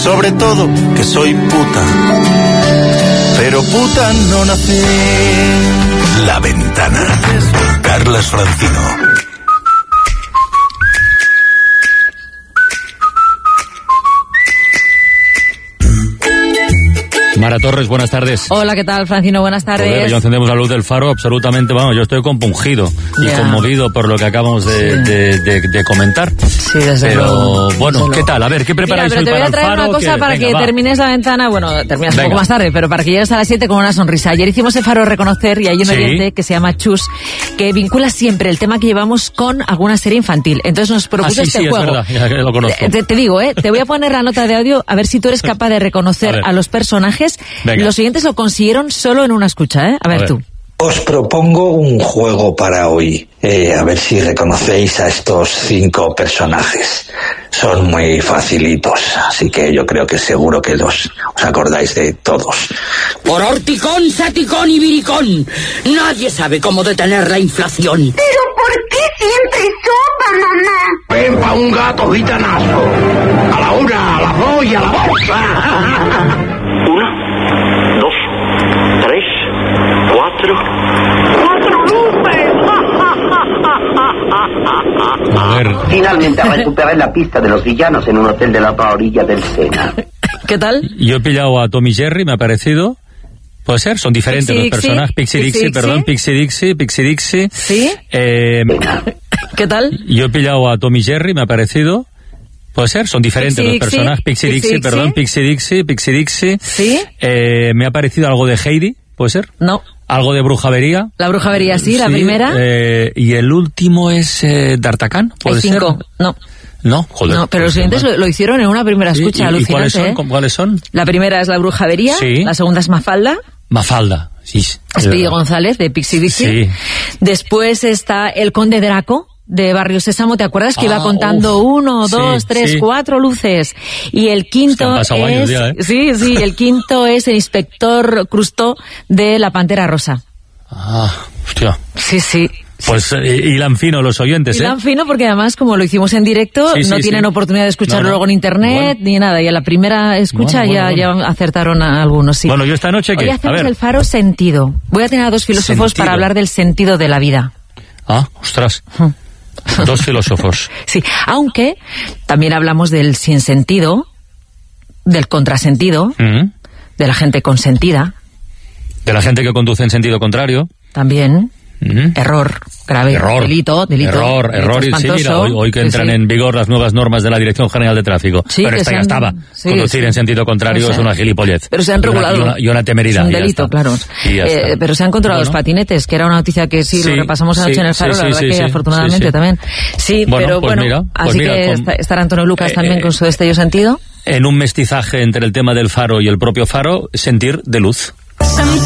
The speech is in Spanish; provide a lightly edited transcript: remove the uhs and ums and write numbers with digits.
sobre todo que soy puta, pero puta no nací. La Ventana, Carlas Francino. Mara Torres, buenas tardes. Hola, ¿qué tal, Francino? Buenas tardes. Joder, ya encendemos la luz del faro, absolutamente, vamos, yo estoy compungido y conmovido por lo que acabamos de comentar. Sí, desde luego. Pero, bueno, ¿qué tal? A ver, ¿qué preparáis hoy para el faro? Te voy a traer una cosa para que termines la ventana, bueno, terminas un poco más tarde, pero para que llegues a las 7 con una sonrisa. Ayer hicimos el faro Reconocer y hay un oyente que se llama Chus, que vincula siempre el tema que llevamos con alguna serie infantil. Entonces nos propuso este juego. Es verdad, ya lo conozco. Te digo, te voy a poner la nota de audio a ver si tú eres capaz de reconocer a los personajes. Venga. Los oyentes lo consiguieron solo en una escucha, ¿eh? A ver tú. Os propongo un juego para hoy, a ver si reconocéis a estos 5 personajes. Son muy facilitos, así que yo creo que seguro que os acordáis de todos. Por horticón, saticón y viricón, nadie sabe cómo detener la inflación. ¿Pero por qué siempre sopa, mamá? Ven pa' un gato gitanazo, a la una, a las 2 y a la bolsa. 1, 2, 3, 4. ¡4 luces! A ver. Finalmente recuperé la pista de los villanos en un hotel de la otra orilla del Sena. ¿Qué tal? Yo he pillado a Tom y Jerry, me ha parecido. Puede ser, son diferentes los personajes. Pixie Dixie. ¿Sí? ¿Qué tal? Yo he pillado a Tom y Jerry, me ha parecido. Puede ser, son diferentes los personajes. Pixie Dixie. ¿Sí? Me ha parecido algo de Heidi, ¿puede ser? No. Algo de Brujavería. La Brujavería, sí, la primera. Y el último es D'Artagnan, ¿puede ser? 5, no. No, joder. No, pero los siguientes lo hicieron en una primera escucha, alucinante. ¿Y cuáles son? La primera es La Brujavería, la segunda es Mafalda. Sí. Speedy González, de Pixie Dixie. Sí. Después está El Conde Draco, de Barrio Sésamo, ¿te acuerdas? Que iba contando 1, 2, 3, 4 luces. Y el quinto es... Ya, ¿eh? Sí, el quinto es el Inspector Crustó, de La Pantera Rosa. Hostia. Sí. Pues hilan fino los oyentes, hilan fino porque además, como lo hicimos en directo, no tienen oportunidad de escucharlo luego en internet, ni nada. Y a la primera escucha ya acertaron a algunos, sí. Bueno, ¿yo esta noche qué? Hoy hacemos el faro sentido. Voy a tener a 2 filósofos para hablar del sentido de la vida. Ostras. 2 filósofos. Sí, aunque también hablamos del sinsentido, del contrasentido, de la gente consentida. De la gente que conduce en sentido contrario. También. Error, grave, delito. Error, y sí, mira, hoy que entran en vigor las nuevas normas de la Dirección General de Tráfico. Sí, pero esta ya estaba. Conducir en sentido contrario es una gilipollez. Pero se han regulado. Y una temeridad. Es un delito, claro. Pero se han controlado los patinetes, que era una noticia que lo repasamos anoche en el faro, la verdad que afortunadamente también. Sí, pero bueno, así que estará Antonio Lucas también con su destello sentido. En un mestizaje entre el tema del faro y el propio faro, sentir de luz.